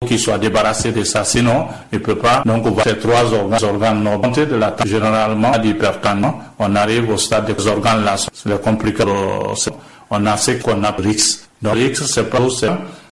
qu'il soit débarrassé de ça, sinon il peut pas. Donc on va ces 3 organes augmentés de la taille. Généralement d'hypertension, on arrive au stade des organes là, c'est compliqué. On a ce qu'on a RIX. Donc RIX c'est pas